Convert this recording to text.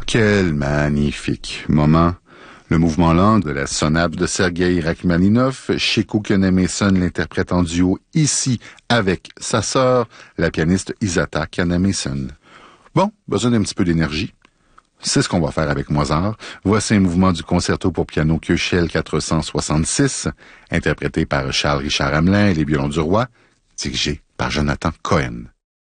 Quel magnifique moment. Le mouvement lent de la sonate de Sergueï Rachmaninov, Sheko Kanemason l'interprète en duo ici avec sa sœur, la pianiste Isata Kanemason. Bon, besoin d'un petit peu d'énergie. C'est ce qu'on va faire avec Mozart. Voici un mouvement du concerto pour piano Köchel 466, interprété par Charles Richard Hamelin et les violons du roi, dirigé par Jonathan Cohen.